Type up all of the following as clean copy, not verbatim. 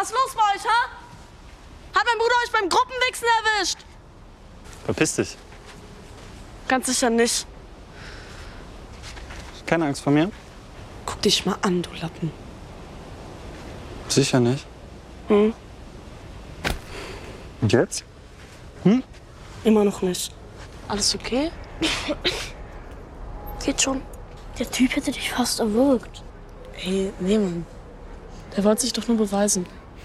Was ist los bei euch, ha? Hat mein Bruder euch beim Gruppenwichsen erwischt? Verpiss dich. Ganz sicher nicht. Keine Angst vor mir? Guck dich mal an, du Lappen. Sicher nicht. Hm? Und jetzt? Immer noch nicht. Alles okay? Geht schon. Der Typ hätte dich fast erwürgt. Hey, nee, Mann. Der wollte sich doch nur beweisen.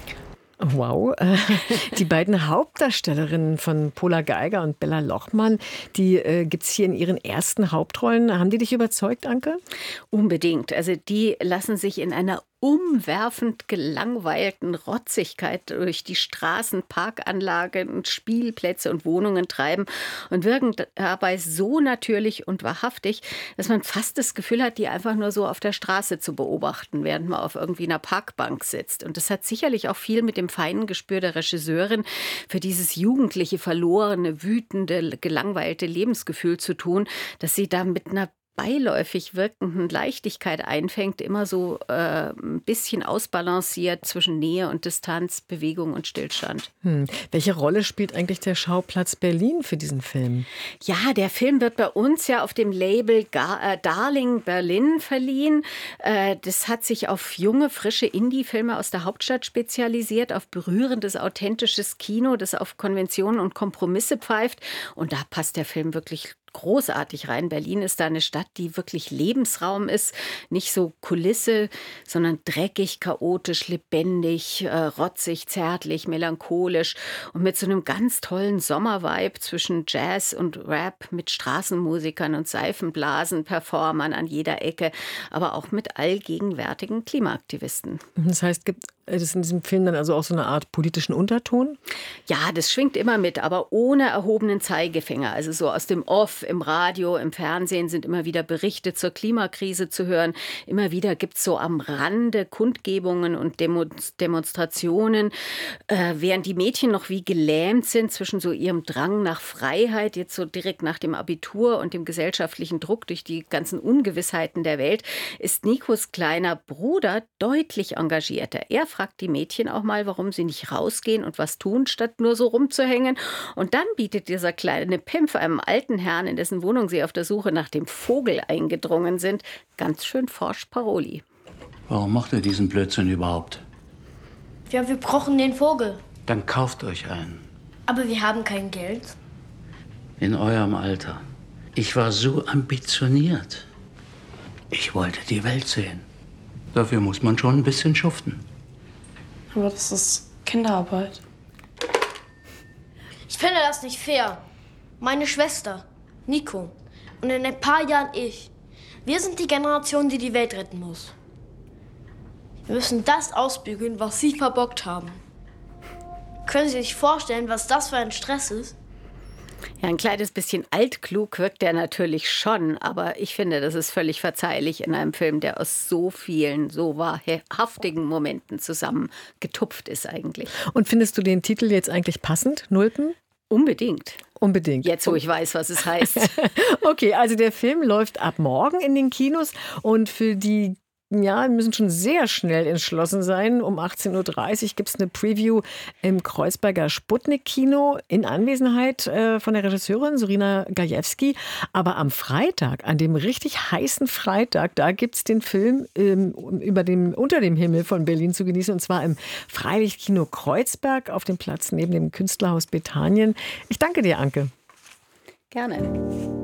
Wow, die beiden Hauptdarstellerinnen von Pola Geiger und Bella Lochmann, die gibt's hier in ihren ersten Hauptrollen. Haben die dich überzeugt, Anke? Unbedingt. Also die lassen sich in einer umwerfend gelangweilten Rotzigkeit durch die Straßen, Parkanlagen, Spielplätze und Wohnungen treiben und wirken dabei so natürlich und wahrhaftig, dass man fast das Gefühl hat, die einfach nur so auf der Straße zu beobachten, während man auf irgendwie einer Parkbank sitzt. Und das hat sicherlich auch viel mit dem feinen Gespür der Regisseurin für dieses jugendliche, verlorene, wütende, gelangweilte Lebensgefühl zu tun, dass sie da mit einer beiläufig wirkenden Leichtigkeit einfängt, immer so ein bisschen ausbalanciert zwischen Nähe und Distanz, Bewegung und Stillstand. Welche Rolle spielt eigentlich der Schauplatz Berlin für diesen Film? Ja, der Film wird bei uns ja auf dem Label Darling Berlin verliehen. Das hat sich auf junge, frische Indie-Filme aus der Hauptstadt spezialisiert, auf berührendes, authentisches Kino, das auf Konventionen und Kompromisse pfeift. Und da passt der Film wirklich großartig rein. Berlin ist da eine Stadt, die wirklich Lebensraum ist. Nicht so Kulisse, sondern dreckig, chaotisch, lebendig, rotzig, zärtlich, melancholisch und mit so einem ganz tollen Sommervibe zwischen Jazz und Rap, mit Straßenmusikern und Seifenblasen, Performern an jeder Ecke, aber auch mit allgegenwärtigen Klimaaktivisten. Das heißt, gibt es in diesem Film dann also auch so eine Art politischen Unterton? Ja, das schwingt immer mit, aber ohne erhobenen Zeigefinger. Also so aus dem Off, im Radio, im Fernsehen sind immer wieder Berichte zur Klimakrise zu hören. Immer wieder gibt es so am Rande Kundgebungen und Demonstrationen, während die Mädchen noch wie gelähmt sind zwischen so ihrem Drang nach Freiheit, jetzt so direkt nach dem Abitur und dem gesellschaftlichen Druck durch die ganzen Ungewissheiten der Welt, ist Nikos kleiner Bruder deutlich engagierter. Er fragt die Mädchen auch mal, warum sie nicht rausgehen und was tun, statt nur so rumzuhängen. Und dann bietet dieser kleine Pimpf einem alten Herrn, in dessen Wohnung sie auf der Suche nach dem Vogel eingedrungen sind, ganz schön forsch Paroli. Warum macht ihr diesen Blödsinn überhaupt? Ja, wir brauchen den Vogel. Dann kauft euch einen. Aber wir haben kein Geld. In eurem Alter. Ich war so ambitioniert. Ich wollte die Welt sehen. Dafür muss man schon ein bisschen schuften. Aber das ist Kinderarbeit. Ich finde das nicht fair. Meine Schwester, Nico, und in ein paar Jahren ich. Wir sind die Generation, die die Welt retten muss. Wir müssen das ausbügeln, was Sie verbockt haben. Können Sie sich vorstellen, was das für ein Stress ist? Ja, ein kleines bisschen altklug wirkt er natürlich schon, aber ich finde, das ist völlig verzeihlich in einem Film, der aus so vielen, so wahrhaftigen Momenten zusammengetupft ist eigentlich. Und findest du den Titel jetzt eigentlich passend, Nulpen? Unbedingt. Unbedingt. Jetzt, wo ich weiß, was es heißt. Okay, also der Film läuft ab morgen in den Kinos und für die wir müssen schon sehr schnell entschlossen sein. Um 18.30 Uhr gibt es eine Preview im Kreuzberger Sputnik-Kino in Anwesenheit von der Regisseurin Sorina Gajewski. Aber am Freitag, an dem richtig heißen Freitag, da gibt es den Film unter dem Himmel von Berlin zu genießen. Und zwar im Freilichtkino Kreuzberg auf dem Platz neben dem Künstlerhaus Bethanien. Ich danke dir, Anke. Gerne.